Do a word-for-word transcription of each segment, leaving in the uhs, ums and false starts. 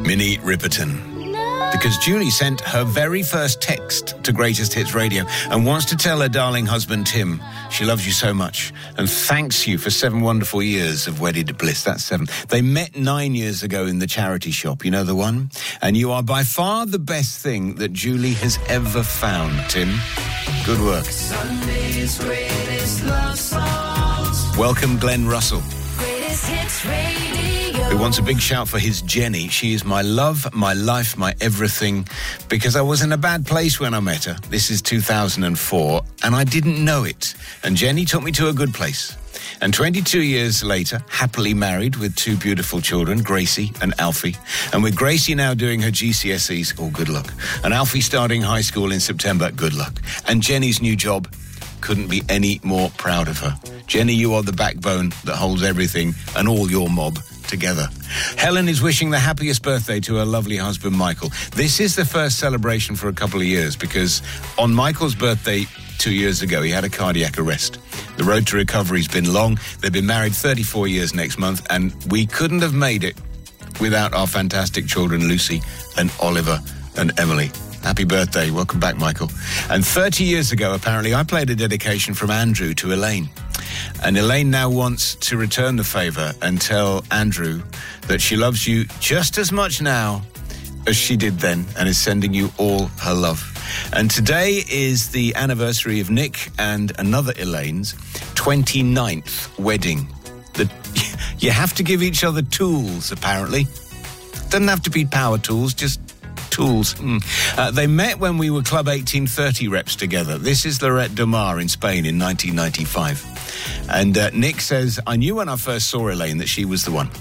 Minnie Riperton. Because Julie sent her very first text to Greatest Hits Radio and wants to tell her darling husband, Tim, she loves you so much and thanks you for seven wonderful years of wedded bliss. That's seven. They met nine years ago in the charity shop, you know the one? And you are by far the best thing that Julie has ever found, Tim. Good work. Sunday's greatest love songs. Welcome, Glenn Russell. Greatest Hits Radio. Who wants a big shout for his Jenny. She is my love, my life, my everything, because I was in a bad place when I met her. This is two thousand four, and I didn't know it. And Jenny took me to a good place. And twenty-two years later, happily married with two beautiful children, Gracie and Alfie. And with Gracie now doing her G C S Es, oh, good luck. And Alfie starting high school in September, good luck. And Jenny's new job, couldn't be any more proud of her. Jenny, you are the backbone that holds everything and all your mob together. Helen is wishing the happiest birthday to her lovely husband, Michael. This is the first celebration for a couple of years because on Michael's birthday two years ago, he had a cardiac arrest. The road to recovery's been long. They've been married thirty-four years next month, and we couldn't have made it without our fantastic children, Lucy and Oliver and Emily. Happy birthday. Welcome back, Michael. And thirty years ago, apparently, I played a dedication from Andrew to Elaine. And Elaine now wants to return the favour and tell Andrew that she loves you just as much now as she did then and is sending you all her love. And today is the anniversary of Nick and another Elaine's twenty-ninth wedding. The, you have to give each other tools, apparently. Doesn't have to be power tools, just tools. Mm. Uh, they met when we were Club eighteen thirty reps together. This is Lloret de Mar in Spain in nineteen ninety-five. And uh, Nick says, I knew when I first saw Elaine that she was the one.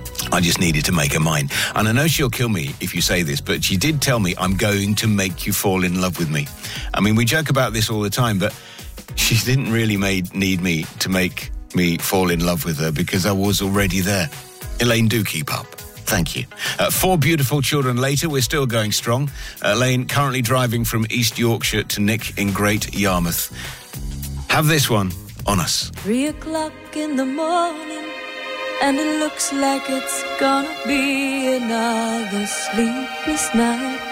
I just needed to make her mine. And I know she'll kill me if you say this, but she did tell me, I'm going to make you fall in love with me. I mean, we joke about this all the time, but she didn't really made, need me to make me fall in love with her because I was already there. Elaine, do keep up. Thank you. Uh, four beautiful children later, we're still going strong. Elaine currently driving from East Yorkshire to Nick in Great Yarmouth. Have this one on us. Three o'clock in the morning, and it looks like it's gonna be another sleepless night.